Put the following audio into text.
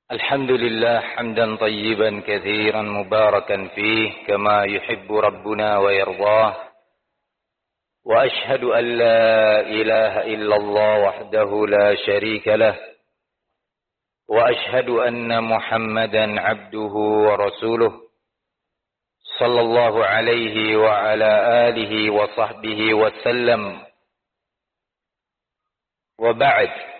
الحمد لله حمدا طيبا كثيرا مباركا فيه كما يحب ربنا ويرضاه، وأشهد أن لا إله إلا الله وحده لا شريك له، وأشهد أن محمدا عبده ورسوله صلى الله عليه وعلى آله وصحبه وسلم. وبعد،